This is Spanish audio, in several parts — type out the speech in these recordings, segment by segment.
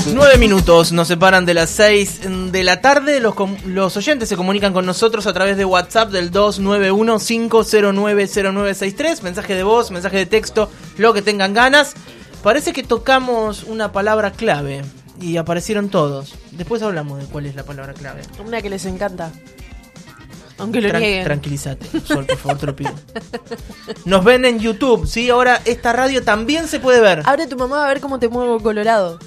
9 minutos nos separan de las 6 de la tarde. Los oyentes se comunican con nosotros a través de WhatsApp del 291-509-0963. Mensaje de voz, mensaje de texto, lo que tengan ganas. Parece que tocamos una palabra clave y aparecieron todos. Después hablamos de cuál es la palabra clave. Una que les encanta. Aunque lo nieguen. Tranquilízate, Sol, por favor, te lo pido. Nos ven en YouTube, ¿sí? Ahora esta radio también se puede ver. Abre tu mamá a ver cómo te muevo Colorado.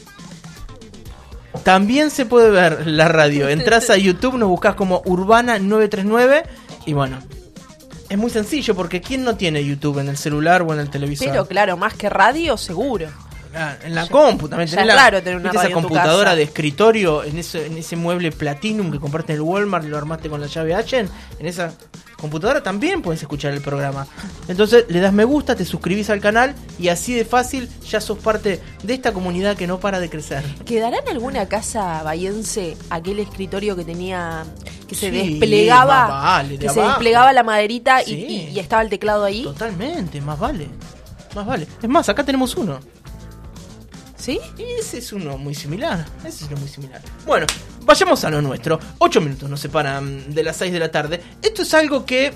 También se puede ver la radio. Entrás a YouTube, nos buscás como Urbana 939 y bueno, es muy sencillo porque ¿quién no tiene YouTube en el celular o en el televisor? Pero claro, más que radio, seguro. En la compu también tenés claro tener una esa radio en tu computadora casa. de escritorio, en ese mueble Platinum que compraste en el Walmart, lo armaste con la llave H, en esa computadora también puedes escuchar el programa. Entonces le das me gusta, te suscribís al canal y así de fácil ya sos parte de esta comunidad que no para de crecer. ¿Quedará en alguna casa bahiense aquel escritorio que tenía, que se Sí, desplegaba, más vale, que de se abajo. desplegaba la maderita Sí. y estaba el teclado ahí? Totalmente, más vale. Más vale. Es más, acá tenemos uno. ¿Sí? Y ese es uno muy similar. Bueno, vayamos a lo nuestro. 8 minutos nos separan de las 6 de la tarde. Esto es algo que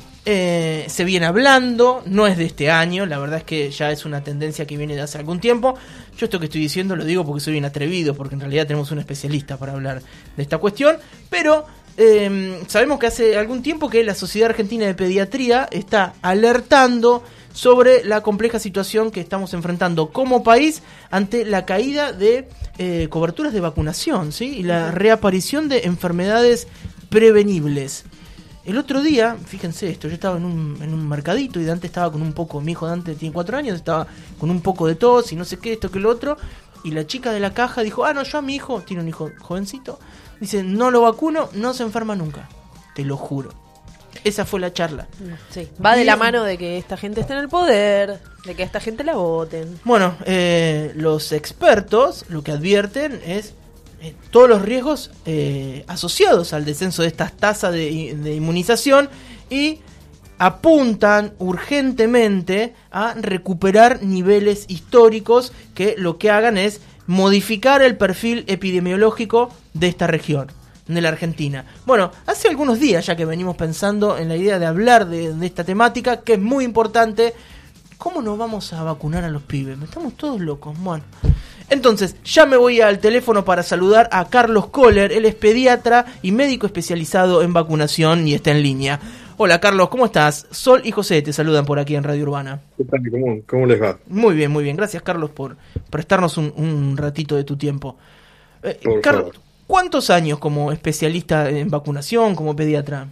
se viene hablando, no es de este año. La verdad es que ya es una tendencia que viene de hace algún tiempo. Yo esto que estoy diciendo lo digo porque soy bien atrevido, porque en realidad tenemos un especialista para hablar de esta cuestión. Pero sabemos que hace algún tiempo que la Sociedad Argentina de Pediatría está alertando sobre la compleja situación que estamos enfrentando como país ante la caída de coberturas de vacunación, ¿sí? Y la reaparición de enfermedades prevenibles. El otro día, fíjense esto, yo estaba en un mercadito y Dante estaba con un poco, mi hijo Dante tiene 4 años, estaba con un poco de tos y no sé qué, esto que lo otro, y la chica de la caja dijo, no, yo a mi hijo, tiene un hijo jovencito, dice, no lo vacuno, no se enferma nunca, te lo juro. Esa fue la charla. Sí. Va de la mano de que esta gente esté en el poder, de que a esta gente la voten. Bueno, los expertos lo que advierten es todos los riesgos asociados al descenso de estas tasas de inmunización y apuntan urgentemente a recuperar niveles históricos que lo que hagan es modificar el perfil epidemiológico de esta región, de la Argentina. Bueno, hace algunos días ya que venimos pensando en la idea de hablar de esta temática, que es muy importante. ¿Cómo no vamos a vacunar a los pibes? Estamos todos locos, bueno. Entonces, ya me voy al teléfono para saludar a Carlos Kohler. Él es pediatra y médico especializado en vacunación y está en línea. Hola Carlos, ¿cómo estás? Sol y José te saludan por aquí en Radio Urbana. ¿Qué tal? ¿Cómo les va? Muy bien, muy bien. Gracias Carlos por prestarnos un ratito de tu tiempo. Carlos, favor. ¿Cuántos años como especialista en vacunación, como pediatra?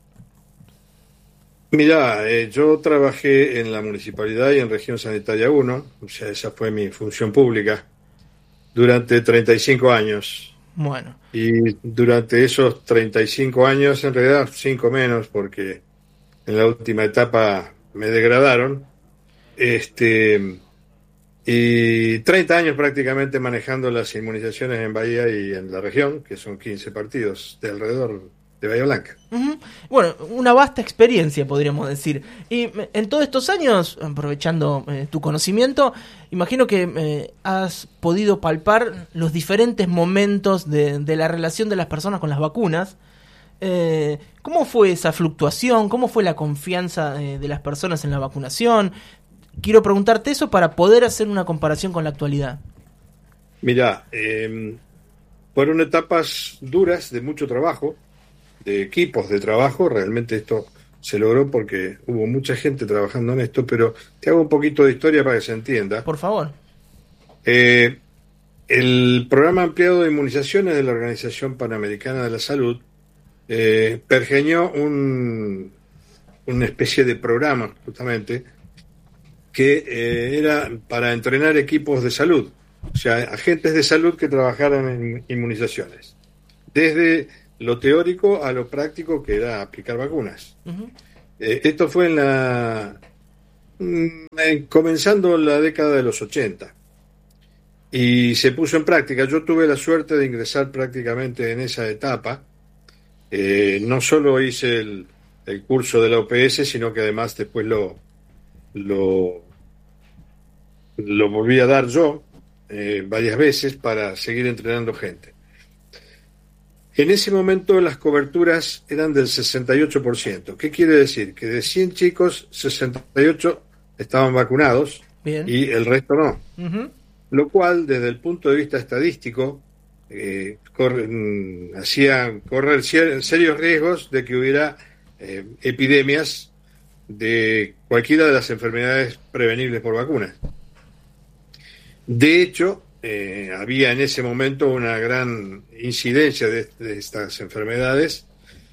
Mirá, yo trabajé en la Municipalidad y en Región Sanitaria 1, o sea, esa fue mi función pública, durante 35 años. Bueno. Y durante esos 35 años, en realidad 5 menos, porque en la última etapa me degradaron, y 30 años prácticamente manejando las inmunizaciones en Bahía y en la región, que son 15 partidos de alrededor de Bahía Blanca. Uh-huh. Bueno, una vasta experiencia podríamos decir. Y en todos estos años, aprovechando tu conocimiento, imagino que has podido palpar los diferentes momentos de la relación de las personas con las vacunas. ¿Cómo fue esa fluctuación? ¿Cómo fue la confianza de las personas en la vacunación? Quiero preguntarte eso para poder hacer una comparación con la actualidad. Mirá, fueron etapas duras de mucho trabajo, de equipos de trabajo. Realmente esto se logró porque hubo mucha gente trabajando en esto, pero te hago un poquito de historia para que se entienda. Por favor. El programa ampliado de inmunizaciones de la Organización Panamericana de la Salud pergeñó una especie de programa, justamente, que era para entrenar equipos de salud, o sea, agentes de salud que trabajaran en inmunizaciones, desde lo teórico a lo práctico, que era aplicar vacunas. Uh-huh. Esto fue comenzando la década de los 80 y se puso en práctica. Yo tuve la suerte de ingresar prácticamente en esa etapa. No solo hice el curso de la OPS, sino que además después lo volví a dar yo, varias veces para seguir entrenando gente. En ese momento las coberturas eran del 68%. ¿Qué quiere decir? Que de 100 chicos, 68 estaban vacunados. Bien. Y el resto no. Ujú. Lo cual, desde el punto de vista estadístico, hacía correr serios riesgos de que hubiera epidemias de cualquiera de las enfermedades prevenibles por vacunas. De hecho, había en ese momento una gran incidencia de estas enfermedades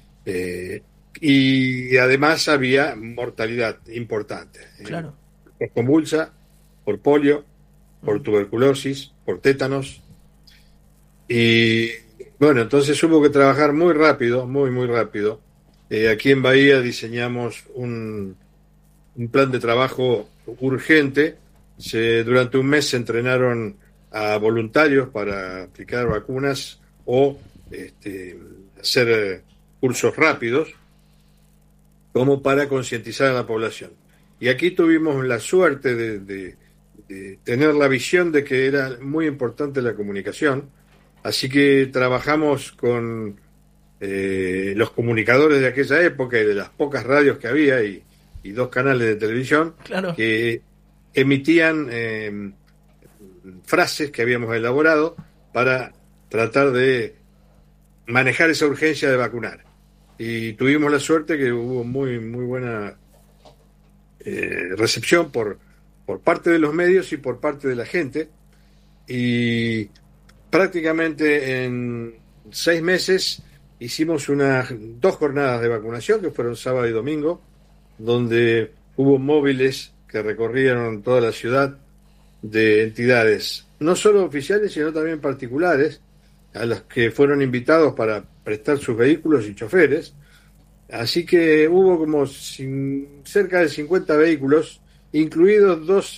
y además había mortalidad importante. Claro. Por convulsa, por polio, por tuberculosis, por tétanos. Y bueno, entonces hubo que trabajar muy rápido, muy rápido. Aquí en Bahía diseñamos un plan de trabajo urgente. Durante un mes se entrenaron a voluntarios para aplicar vacunas o hacer cursos rápidos como para concientizar a la población. Y aquí tuvimos la suerte de tener la visión de que era muy importante la comunicación, así que trabajamos con los comunicadores de aquella época y de las pocas radios que había y 2 canales de televisión, Claro. que emitían frases que habíamos elaborado para tratar de manejar esa urgencia de vacunar. Y tuvimos la suerte que hubo muy buena recepción por parte de los medios y por parte de la gente, y prácticamente en 6 meses hicimos 2 jornadas de vacunación que fueron sábado y domingo, donde hubo móviles que recorrieron toda la ciudad de entidades, no solo oficiales sino también particulares, a las que fueron invitados para prestar sus vehículos y choferes. Así que hubo como cerca de 50 vehículos, incluidos 2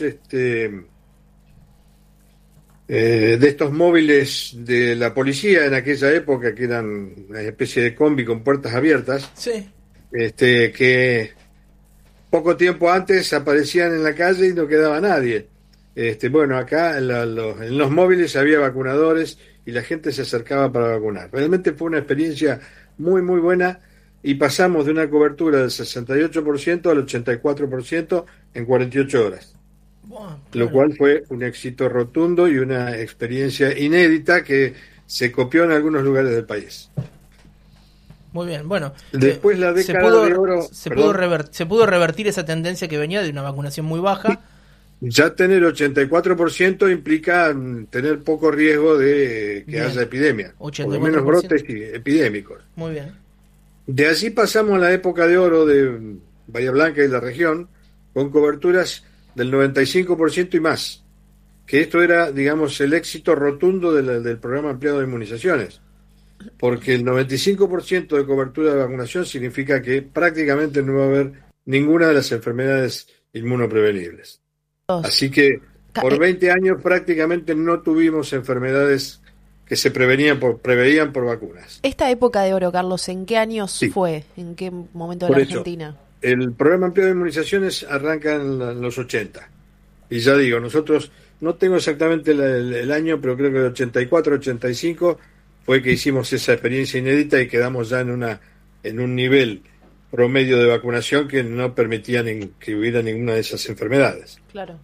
de estos móviles de la policía en aquella época, que eran una especie de combi con puertas abiertas, Sí. Que poco tiempo antes aparecían en la calle y no quedaba nadie. Bueno, acá en los móviles había vacunadores y la gente se acercaba para vacunar. Realmente fue una experiencia muy buena, y pasamos de una cobertura del 68% al 84% en 48 horas. Bueno, Lo claro. cual fue un éxito rotundo y una experiencia inédita que se copió en algunos lugares del país. Muy bien, bueno. Después la se década pudo, de oro, se perdón. pudo revertir esa tendencia que venía de una vacunación muy baja. Ya tener 84% implica tener poco riesgo de que Bien. haya epidemia, por lo 84%. menos brotes epidémicos. Muy bien. De allí pasamos a la época de oro de Bahía Blanca y la región, con coberturas del 95% y más, que esto era, digamos, el éxito rotundo del programa ampliado de inmunizaciones, porque el 95% de cobertura de vacunación significa que prácticamente no va a haber ninguna de las enfermedades inmunoprevenibles. Así que por 20 años prácticamente no tuvimos enfermedades que se preveían por vacunas. Esta época de oro, Carlos, ¿en qué años Sí. fue? ¿En qué momento de Por la hecho, Argentina? el programa ampliado de inmunizaciones arranca en los 80. Y ya digo, nosotros, no tengo exactamente el año, pero creo que el 84, 85 fue que hicimos esa experiencia inédita y quedamos ya en un nivel promedio de vacunación que no permitía que hubiera ninguna de esas enfermedades. Claro.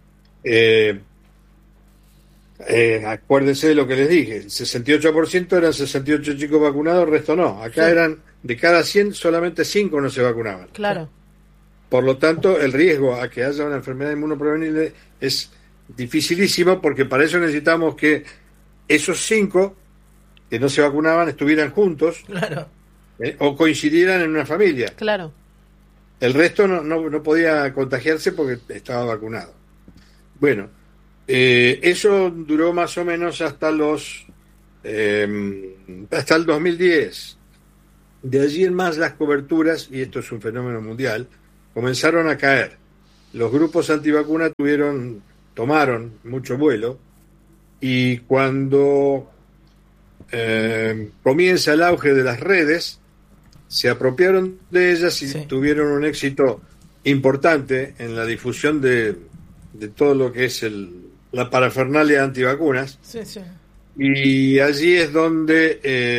Acuérdense de lo que les dije, el 68% eran 68 chicos vacunados, el resto no. Acá Sí. eran de cada 100, solamente 5 no se vacunaban. Claro. Por lo tanto, el riesgo a que haya una enfermedad inmunoprevenible es dificilísimo, porque para eso necesitamos que esos 5 que no se vacunaban estuvieran juntos, Claro. o coincidieran en una familia. Claro. El resto no podía contagiarse porque estaba vacunado. Bueno, eso duró más o menos hasta el 2010. De allí en más las coberturas, y esto es un fenómeno mundial, comenzaron a caer. Los grupos antivacunas tomaron mucho vuelo, y cuando comienza el auge de las redes, se apropiaron de ellas y Sí. tuvieron un éxito importante en la difusión de todo lo que es la parafernalia antivacunas. Sí, sí. Y allí es donde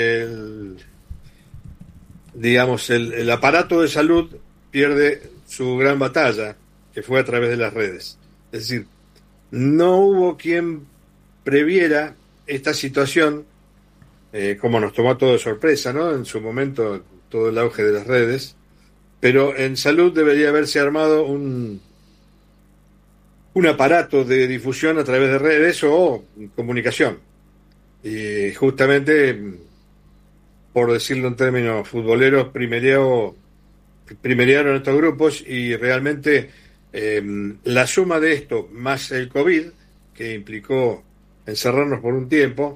el aparato de salud pierde su gran batalla, que fue a través de las redes. Es decir, no hubo quien previera esta situación, como nos tomó todo de sorpresa, ¿no? En su momento, todo el auge de las redes, pero en salud debería haberse armado un aparato de difusión a través de redes o comunicación. Y justamente, por decirlo en términos futboleros, primerearon estos grupos y realmente la suma de esto, más el COVID, que implicó encerrarnos por un tiempo,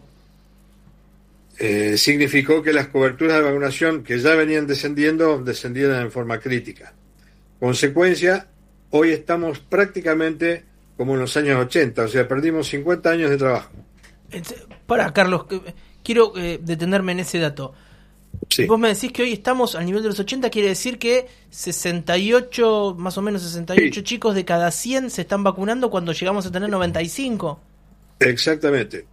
significó que las coberturas de vacunación que ya venían descendieran en forma crítica. Consecuencia, hoy estamos prácticamente como en los años 80, o sea, perdimos 50 años de trabajo. Para, Carlos, quiero detenerme en ese dato. Sí. Vos me decís que hoy estamos al nivel de los 80, quiere decir que 68, más o menos 68 sí. chicos de cada 100 se están vacunando cuando llegamos a tener 95. Exactamente.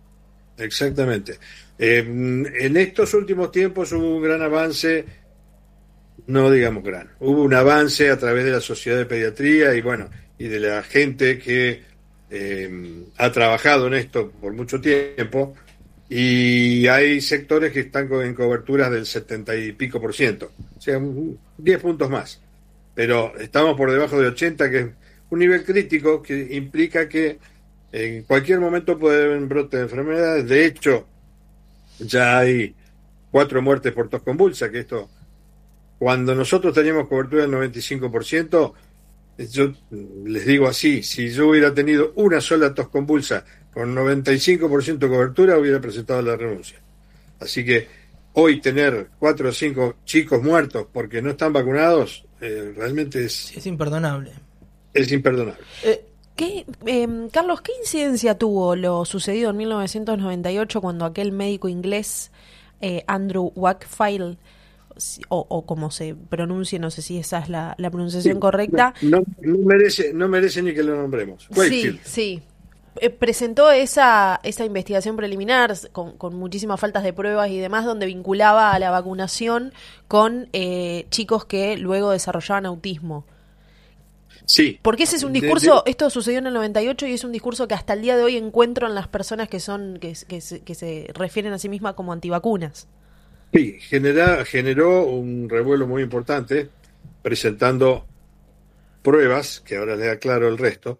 En estos últimos tiempos hubo un gran avance, no digamos gran, hubo un avance a través de la Sociedad de Pediatría y de la gente que ha trabajado en esto por mucho tiempo, y hay sectores que están en coberturas del 70 y pico %, o sea, 10 puntos más, pero estamos por debajo de 80, que es un nivel crítico que implica que en cualquier momento puede haber un brote de enfermedades. De hecho, ya hay 4 muertes por tos convulsa, que esto, cuando nosotros teníamos cobertura del 95%, yo les digo así, si yo hubiera tenido una sola tos convulsa con 95% de cobertura, hubiera presentado la renuncia. Así que hoy tener 4 o 5 chicos muertos porque no están vacunados, realmente es imperdonable. Es imperdonable. Carlos, ¿qué incidencia tuvo lo sucedido en 1998 cuando aquel médico inglés, Andrew Wakefield, o como se pronuncie, no sé si esa es la pronunciación correcta? No merece ni que lo nombremos. Wakefield. Sí. Presentó esa investigación preliminar con muchísimas faltas de pruebas y demás, donde vinculaba a la vacunación con chicos que luego desarrollaban autismo. Sí. Porque ese es un discurso, esto sucedió en el 98 y es un discurso que hasta el día de hoy encuentro en las personas que se refieren a sí mismas como antivacunas. Sí, generó un revuelo muy importante, presentando pruebas, que ahora les aclaro el resto,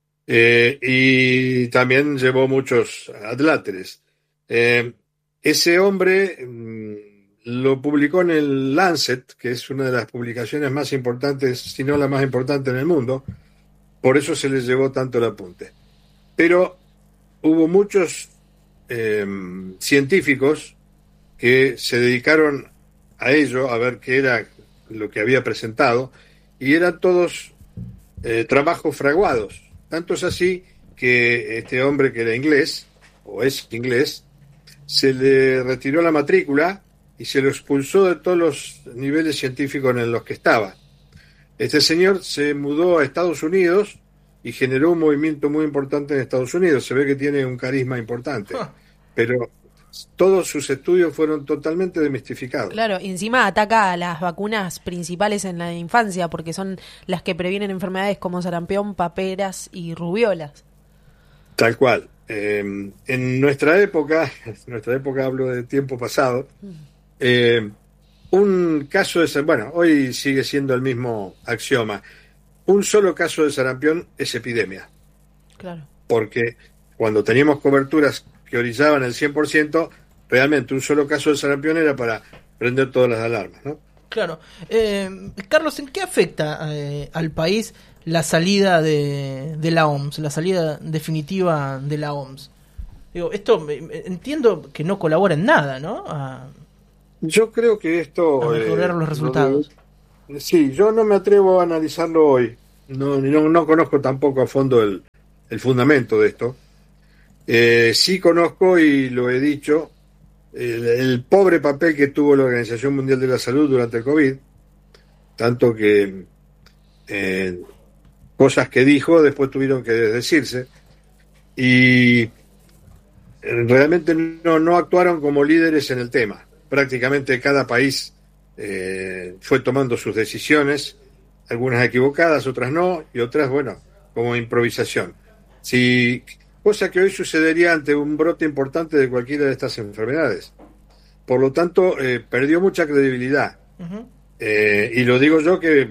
y también llevó muchos adláteres. Ese hombre lo publicó en el Lancet, que es una de las publicaciones más importantes, si no la más importante en el mundo, por eso se les llevó tanto el apunte. Pero hubo muchos científicos que se dedicaron a ello, a ver qué era lo que había presentado, y eran todos trabajos fraguados. Tanto es así que este hombre, que era inglés, o es inglés, se le retiró la matrícula y se lo expulsó de todos los niveles científicos en los que estaba. Este señor se mudó a Estados Unidos y generó un movimiento muy importante en Estados Unidos. Se ve que tiene un carisma importante, pero todos sus estudios fueron totalmente desmistificados. Claro, y encima ataca a las vacunas principales en la infancia, porque son las que previenen enfermedades como sarampión, paperas y rubiolas. Tal cual. En nuestra época hablo de tiempo pasado, un caso de sarampión, hoy sigue siendo el mismo axioma, un solo caso de sarampión es epidemia. Claro. Porque cuando teníamos coberturas que orillaban el 100%, realmente un solo caso de sarampión era para prender todas las alarmas, ¿no? Claro. Carlos, ¿en qué afecta al país la salida de la OMS, la salida definitiva de la OMS? Digo, esto entiendo que no colabora en nada, ¿no? Yo creo que esto... A mejorar los resultados. Sí, yo no me atrevo a analizarlo hoy. No conozco tampoco a fondo el fundamento de esto. Sí conozco, y lo he dicho, el pobre papel que tuvo la Organización Mundial de la Salud durante el COVID, tanto que cosas que dijo después tuvieron que desdecirse, y realmente no actuaron como líderes en el tema. Prácticamente cada país fue tomando sus decisiones, algunas equivocadas, otras no, y otras, bueno, como improvisación. Cosa que hoy sucedería ante un brote importante de cualquiera de estas enfermedades. Por lo tanto, perdió mucha credibilidad. Ujú. Y lo digo yo que,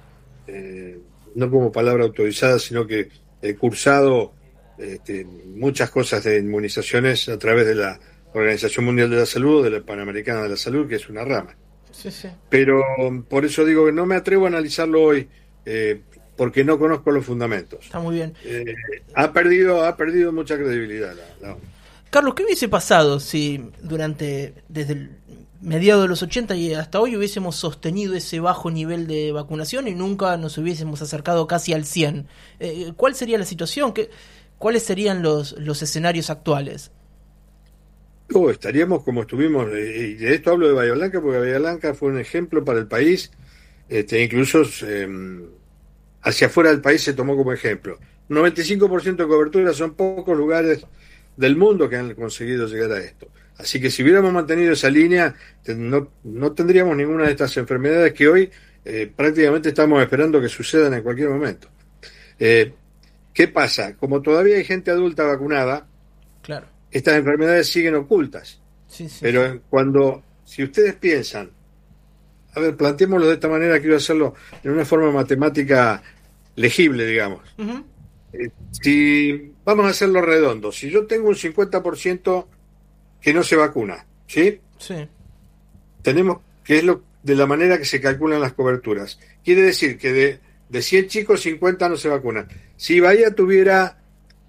no como palabra autorizada, sino que he cursado muchas cosas de inmunizaciones a través de la Organización Mundial de la Salud, de la Panamericana de la Salud, que es una rama. Sí, sí. Pero por eso digo que no me atrevo a analizarlo hoy, porque no conozco los fundamentos. Está muy bien. Ha perdido mucha credibilidad la ONU. Carlos, ¿qué hubiese pasado si desde el mediados de los 80 y hasta hoy hubiésemos sostenido ese bajo nivel de vacunación y nunca nos hubiésemos acercado casi al 100? ¿Cuál sería la situación? ¿Cuáles serían los escenarios actuales? Estaríamos como estuvimos, y de esto hablo de Bahía Blanca, porque Bahía Blanca fue un ejemplo para el país, incluso hacia afuera del país se tomó como ejemplo. 95% de cobertura, son pocos lugares del mundo que han conseguido llegar a esto. Así que si hubiéramos mantenido esa línea, no tendríamos ninguna de estas enfermedades que hoy prácticamente estamos esperando que sucedan en cualquier momento. ¿Qué pasa? Como todavía hay gente adulta vacunada, Claro. estas enfermedades siguen ocultas. Sí, sí. Pero si ustedes piensan, a ver, planteémoslo de esta manera, quiero hacerlo en una forma matemática legible, digamos. Ujú. Si vamos a hacerlo redondo, si yo tengo un 50% que no se vacuna, ¿sí? Sí. Tenemos que es lo de la manera que se calculan las coberturas. Quiere decir que de 100 chicos, 50 no se vacunan. Si Bahía tuviera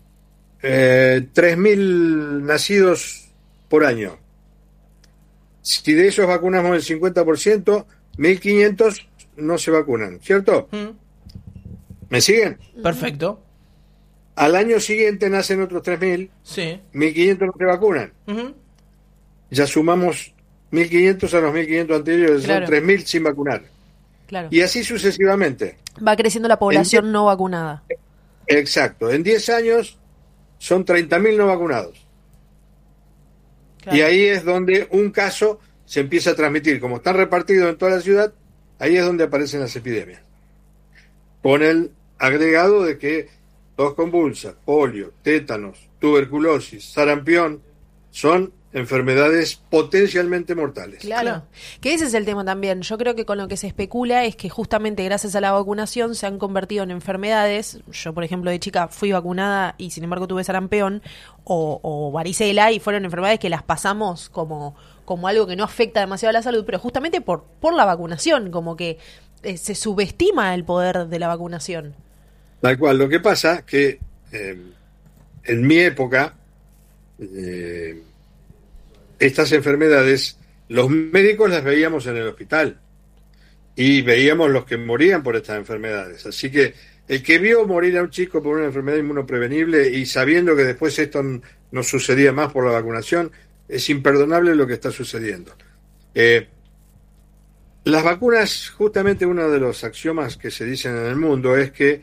3.000 nacidos por año, si de esos vacunamos el 50%, 1.500 no se vacunan, ¿cierto? ¿Me siguen? Perfecto. Al año siguiente nacen otros 3.000, Sí. 1.500 no se vacunan. Ujú. Ya sumamos 1.500 a los 1.500 anteriores, Claro. son 3.000 sin vacunar. Claro. Y así sucesivamente. Va creciendo la población no vacunada. Exacto. En 10 años son 30.000 no vacunados. Claro. Y ahí es donde un caso se empieza a transmitir. Como están repartidos en toda la ciudad, ahí es donde aparecen las epidemias. Con el agregado de que tos convulsa, polio, tétanos, tuberculosis, sarampión son enfermedades potencialmente mortales. Claro, que ese es el tema también. Yo creo que con lo que se especula es que justamente gracias a la vacunación se han convertido en enfermedades. Yo, por ejemplo, de chica fui vacunada y sin embargo tuve sarampión o varicela, y fueron enfermedades que las pasamos como algo que no afecta demasiado a la salud, pero justamente por la vacunación, como que se subestima el poder de la vacunación. Tal cual. Lo que pasa que en mi época estas enfermedades, los médicos las veíamos en el hospital y veíamos los que morían por estas enfermedades. Así que el que vio morir a un chico por una enfermedad inmunoprevenible y sabiendo que después esto no sucedía más por la vacunación, es imperdonable lo que está sucediendo. Las vacunas, justamente uno de los axiomas que se dicen en el mundo es que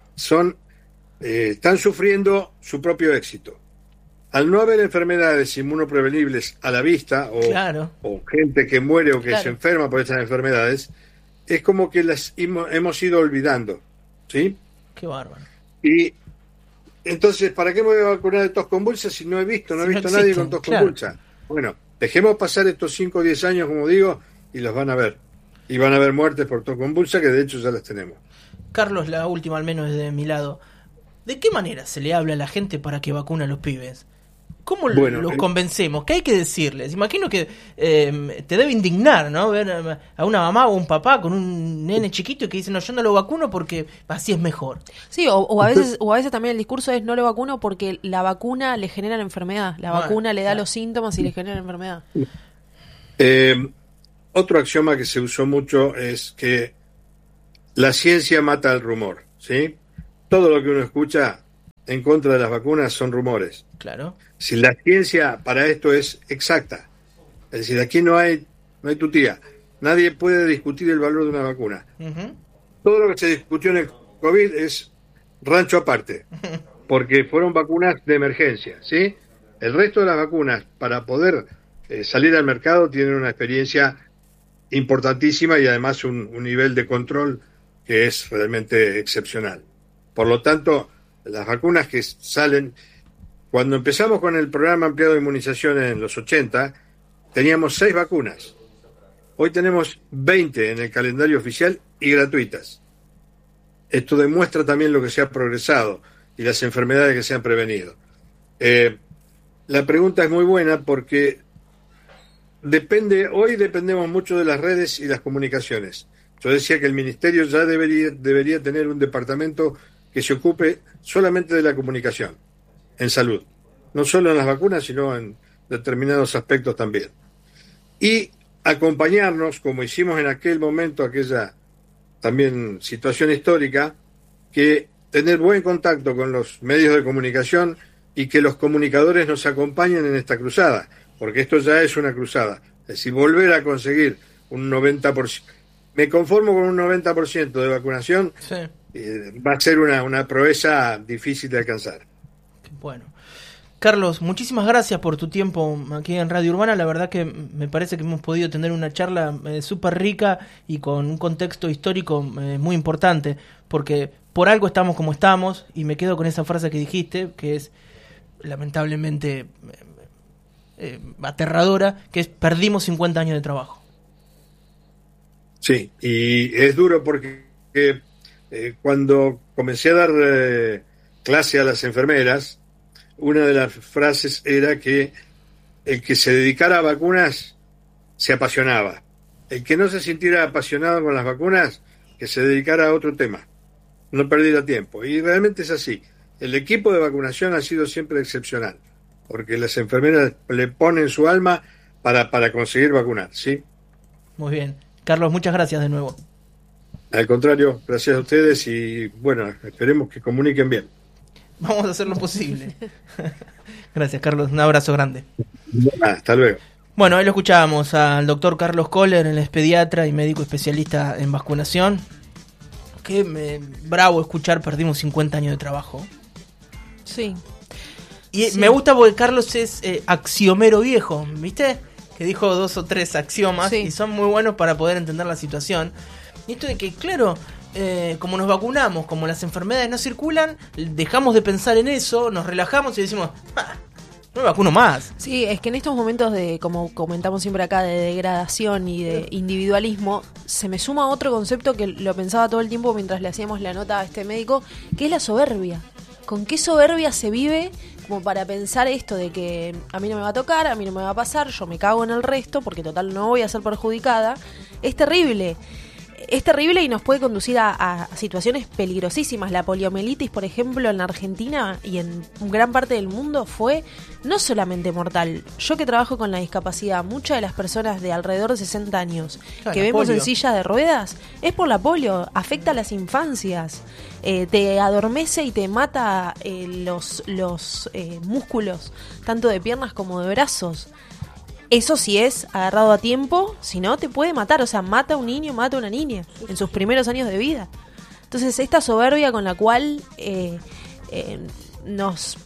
están sufriendo su propio éxito. Al no haber enfermedades inmunoprevenibles a la vista, o gente que muere o que se enferma por estas enfermedades, es como que las hemos ido olvidando, ¿sí? Qué bárbaro. Y entonces, ¿para qué me voy a vacunar de tos convulsa si no he visto a nadie con tos convulsa? Bueno, dejemos pasar estos 5 o 10 años, como digo, y los van a ver. Y van a haber muertes por tos convulsa, que de hecho ya las tenemos. Carlos, la última, al menos desde mi lado. ¿De qué manera se le habla a la gente para que vacune a los pibes? ¿Cómo los convencemos? ¿Qué hay que decirles? Imagino que te debe indignar, ¿no? Ver a una mamá o un papá con un nene chiquito y que dice, no, yo no lo vacuno porque así es mejor. Sí, o a veces también el discurso es no lo vacuno porque la vacuna le genera la enfermedad. La vacuna le da los síntomas y le genera la enfermedad. Otro axioma que se usó mucho es que la ciencia mata al rumor, ¿sí? Todo lo que uno escucha en contra de las vacunas son rumores. Claro. Si la ciencia para esto es exacta, es decir, aquí no hay tutía, nadie puede discutir el valor de una vacuna. Uh-huh. Todo lo que se discutió en el COVID es rancho aparte. porque fueron vacunas de emergencia, ¿sí? El resto de las vacunas, para poder salir al mercado, tienen una experiencia importantísima y además un nivel de control que es realmente excepcional. Por lo tanto, las vacunas que salen, cuando empezamos con el programa ampliado de inmunización en los 80, teníamos 6 vacunas. Hoy tenemos 20 en el calendario oficial y gratuitas. Esto demuestra también lo que se ha progresado y las enfermedades que se han prevenido. La pregunta es muy buena porque hoy dependemos mucho de las redes y las comunicaciones. Yo decía que el Ministerio ya debería tener un departamento que se ocupe solamente de la comunicación en salud. No solo en las vacunas, sino en determinados aspectos también. Y acompañarnos, como hicimos en aquel momento, aquella también situación histórica, que tener buen contacto con los medios de comunicación y que los comunicadores nos acompañen en esta cruzada, porque esto ya es una cruzada. Es decir, volver a conseguir un 90%. Me conformo con un 90% de vacunación, sí. Va a ser una proeza difícil de alcanzar. Bueno. Carlos, muchísimas gracias por tu tiempo aquí en Radio Urbana. La verdad que me parece que hemos podido tener una charla súper rica y con un contexto histórico muy importante, porque por algo estamos como estamos, y me quedo con esa frase que dijiste, que es lamentablemente aterradora, que es: perdimos 50 años de trabajo. Sí, y es duro porque cuando comencé a dar clase a las enfermeras, una de las frases era que el que se dedicara a vacunas se apasionaba. El que no se sintiera apasionado con las vacunas, que se dedicara a otro tema. No perdiera tiempo. Y realmente es así. El equipo de vacunación ha sido siempre excepcional, porque las enfermeras le ponen su alma para conseguir vacunar, ¿sí? Muy bien. Carlos, muchas gracias de nuevo. Al contrario, gracias a ustedes y bueno, esperemos que comuniquen bien. Vamos a hacer lo posible. Gracias, Carlos. Un abrazo grande. Hasta luego. Bueno, ahí lo escuchábamos al doctor Carlos Kohler, él es pediatra y médico especialista en vacunación. Qué bravo escuchar, perdimos 50 años de trabajo. Sí. Y sí. Me gusta porque Carlos es axiomero viejo, ¿viste? Que dijo 2 o 3 axiomas, sí. Y son muy buenos para poder entender la situación. Y esto de que, claro, como nos vacunamos, como las enfermedades no circulan, dejamos de pensar en eso, nos relajamos y decimos, no me vacuno más. Sí, es que en estos momentos de, como comentamos siempre acá, de degradación y de individualismo, se me suma otro concepto que lo pensaba todo el tiempo mientras le hacíamos la nota a este médico, que es la soberbia. ¿Con qué soberbia se vive como para pensar esto de que a mí no me va a tocar, a mí no me va a pasar, yo me cago en el resto porque total no voy a ser perjudicada? Es terrible. Es terrible y nos puede conducir a situaciones peligrosísimas. La poliomielitis, por ejemplo, en Argentina y en gran parte del mundo fue no solamente mortal. Yo que trabajo con la discapacidad, muchas de las personas de alrededor de 60 años que vemos polio en sillas de ruedas, es por la polio, afecta a las infancias, te adormece y te mata los músculos, tanto de piernas como de brazos. Eso sí es agarrado a tiempo, si no te puede matar, o sea, mata a un niño, mata a una niña en sus primeros años de vida. Entonces esta soberbia con la cual nos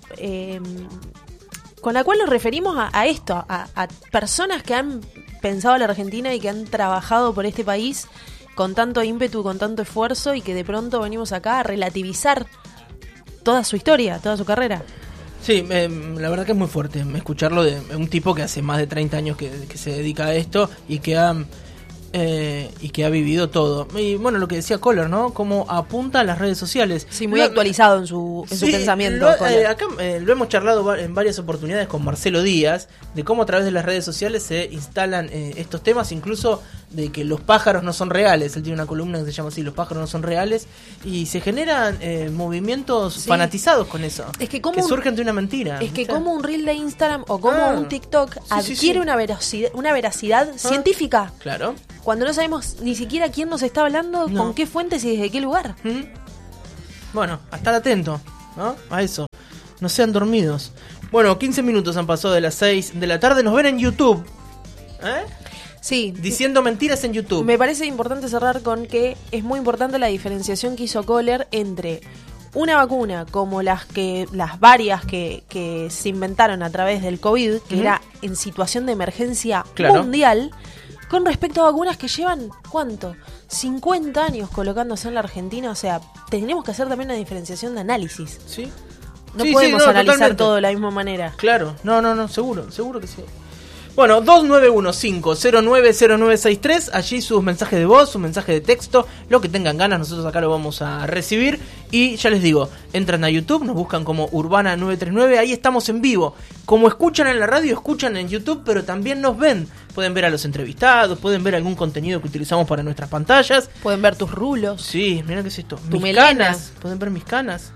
referimos a esto, a personas que han pensado en la Argentina y que han trabajado por este país con tanto ímpetu, con tanto esfuerzo, y que de pronto venimos acá a relativizar toda su historia, toda su carrera. Sí, la verdad que es muy fuerte escucharlo de un tipo que hace más de 30 años que se dedica a esto y que ha vivido todo. Y bueno, lo que decía Kohler, ¿no? Cómo apunta a las redes sociales. Sí, muy actualizado en su pensamiento. Acá lo hemos charlado en varias oportunidades con Marcelo Díaz, de cómo a través de las redes sociales se instalan estos temas, incluso de que los pájaros no son reales. Él tiene una columna que se llama así, Los pájaros no son reales, y se generan movimientos fanatizados con eso, es que surgen de una mentira. Es que como un reel de Instagram o como un TikTok adquiere una veracidad científica. Claro. Cuando no sabemos ni siquiera quién nos está hablando, con qué fuentes y desde qué lugar. Bueno, a estar atento, ¿no? A eso. No sean dormidos. Bueno, 15 minutos han pasado de las 6 de la tarde. Nos ven en YouTube. Sí. Diciendo mentiras en YouTube. Me parece importante cerrar con que es muy importante la diferenciación que hizo Kohler entre una vacuna como las varias que se inventaron a través del COVID, que era en situación de emergencia mundial, con respecto a vacunas que llevan, ¿cuánto? 50 años colocándose en la Argentina. O sea, tenemos que hacer también una diferenciación de análisis. Sí. No podemos analizar totalmente todo de la misma manera. Claro, no, seguro que sí. Bueno, 2915-090963, allí sus mensajes de voz, sus mensajes de texto, lo que tengan ganas, nosotros acá lo vamos a recibir. Y ya les digo, entran a YouTube, nos buscan como Urbana 939, ahí estamos en vivo. Como escuchan en la radio, escuchan en YouTube, pero también nos ven. Pueden ver a los entrevistados, pueden ver algún contenido que utilizamos para nuestras pantallas. Pueden ver tus rulos. Sí, mira qué es esto. Tu mis melena. canas, pueden ver mis canas.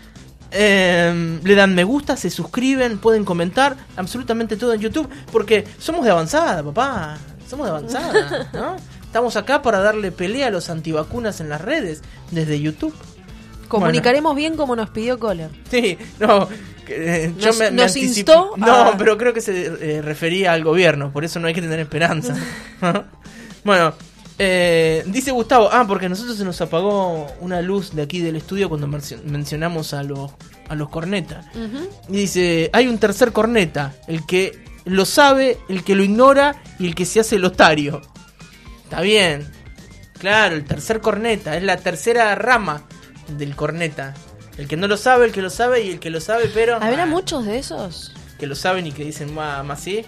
Le dan me gusta, se suscriben, pueden comentar absolutamente todo en YouTube, porque somos de avanzada, papá. Somos de avanzada, ¿no? Estamos acá para darle pelea a los antivacunas en las redes desde YouTube. Comunicaremos bien como nos pidió Kohler. Sí, no. Yo nos instó. No, pero creo que se refería al gobierno, por eso no hay que tener esperanza. Bueno. Dice Gustavo, porque a nosotros se nos apagó una luz de aquí del estudio cuando mencionamos a los cornetas. Y dice, hay un tercer corneta, el que lo sabe, el que lo ignora y el que se hace el otario. Está bien, claro, el tercer corneta, es la tercera rama del corneta. El que no lo sabe, el que lo sabe y el que lo sabe, pero... ¿Habrá muchos de esos? Que lo saben y que dicen más sí.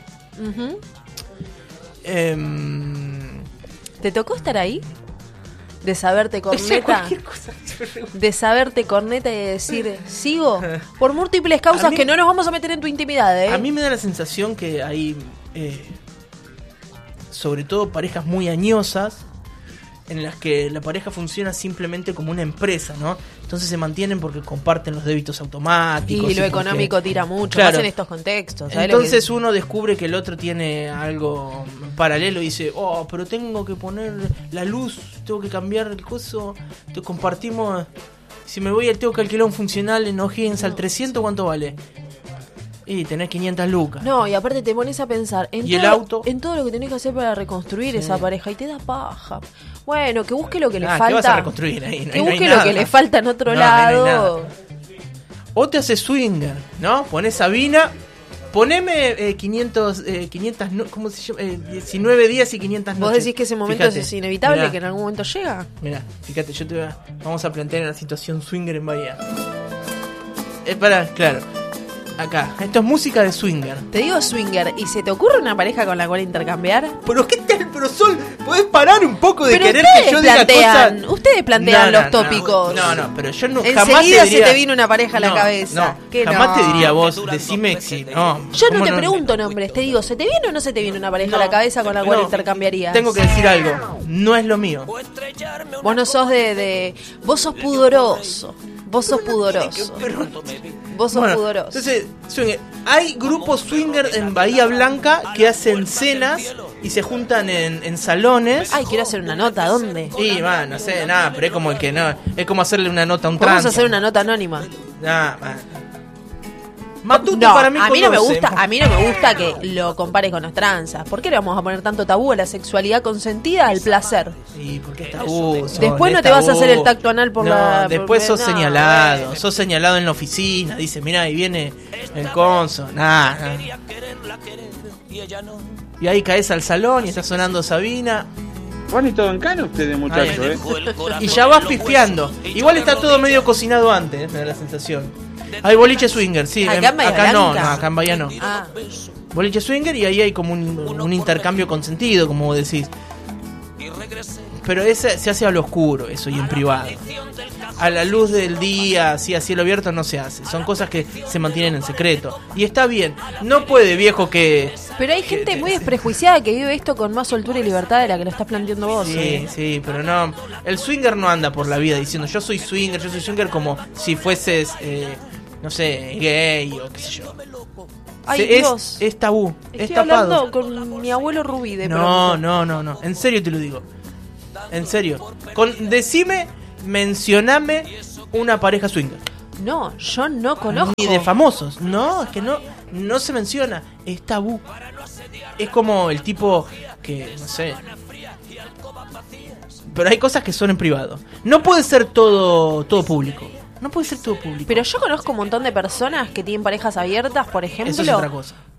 ¿Te tocó estar ahí? De saberte corneta. De saberte corneta y de decir, sigo. Por múltiples causas que no nos vamos a meter en tu intimidad, ¿eh? A mí me da la sensación que hay, sobre todo parejas muy añosas, en las que la pareja funciona simplemente como una empresa, ¿no? Entonces se mantienen porque comparten los débitos automáticos. Y lo económico tira mucho, claro, más en estos contextos. Entonces uno descubre que el otro tiene algo paralelo y dice, pero tengo que poner la luz, tengo que cambiar el coso, compartimos, si me voy tengo que alquilar un funcional en O'Higgins al 300, ¿cuánto vale? Y tenés 500 lucas. No, y aparte te pones a pensar en, ¿Y el auto? En todo lo que tenés que hacer para reconstruir esa pareja y te da paja. Bueno, que busque lo que le falta. ¿Qué vas a reconstruir ahí? Que busque lo que le falta en otro lado. O te hace swinger, ¿no? Ponés Sabina, poneme 500, ¿cómo se llama? 19 días y 500 noches. ¿Vos decís que ese momento es inevitable, que en algún momento llega? Mirá, fíjate, vamos a plantear una situación swinger en Bahía. Claro. Acá, esto es música de swinger. Te digo swinger, ¿y se te ocurre una pareja con la cual intercambiar? Pero qué tal, pero Sol, ¿podés parar un poco de querer que yo diga cosas? Ustedes plantean los tópicos. No, pero yo no enseguida jamás te diría, se te vino una pareja a la cabeza. Jamás te diría vos, decime si no. Yo no te pregunto nombres, te digo, ¿se te viene o no se te viene una pareja a la cabeza con la cual intercambiarías? Tengo que decir algo, no es lo mío. Vos no sos vos sos pudoroso. Vos sos pudoroso. Entonces, hay grupos swinger en Bahía Blanca que hacen cenas y se juntan en salones. Ay, quiero hacer una nota, ¿dónde? Sí, no sé, nada, pero es como el que no, es como hacerle una nota a un trans. Vamos a hacer una nota anónima. Matute no, para mí a mí no me gusta que lo compares con los transas. ¿Por qué le vamos a poner tanto tabú a la sexualidad consentida, al placer? Sí, porque es tabú. Después no te vas a hacer el tacto anal por después sos señalado, sos señalado en la oficina, dice, mirá, ahí viene el conso, nada. Y ahí caes al salón y está sonando Sabina. Van y todo en cana ustedes, muchachos, Y ya vas pispeando. Igual está todo medio cocinado antes, me da la sensación. Hay boliche swinger, sí. Acá no, acá en Bahía no. Boliche swinger y ahí hay como un intercambio consentido, como vos decís. Pero ese se hace a lo oscuro, eso, y en privado. A la luz del día, así a cielo abierto, no se hace. Son cosas que se mantienen en secreto. Y está bien. No puede, viejo, que... Pero hay gente muy desprejuiciada que vive esto con más soltura y libertad de la que lo estás planteando vos. Sí, pero no... El swinger no anda por la vida diciendo yo soy swinger como si fueses... no sé, gay o qué sé yo. Ay, Dios. Es tabú. Estoy hablando con mi abuelo Rubí de No. En serio te lo digo. En serio. Mencioname una pareja swinger. No, yo no conozco. Ni de famosos. No, es que no se menciona. Es tabú. Es como el tipo que, no sé. Pero hay cosas que son en privado. No puede ser todo público. No puede ser todo público. Pero yo conozco un montón de personas que tienen parejas abiertas, por ejemplo. Eso es otra cosa.